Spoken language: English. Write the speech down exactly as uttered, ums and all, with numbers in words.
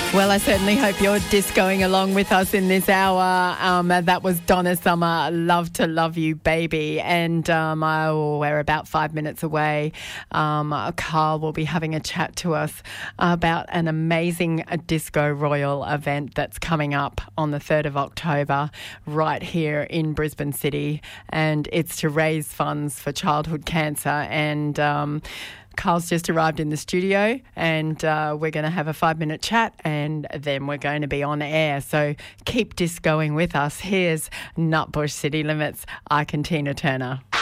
Well, I certainly hope you're discoing along with us in this hour. Um, that was Donna Summer, Love to Love You, Baby. And um, oh, we're about five minutes away. Um, Carl will be having a chat to us about an amazing Disco Royal event that's coming up on the third of October right here in Brisbane City. And it's to raise funds for childhood cancer. And um, Carl's just arrived in the studio and uh, we're going to have a five-minute chat and then we're going to be on air. So keep discoing with us. Here's Nutbush City Limits, Ike and Tina Turner.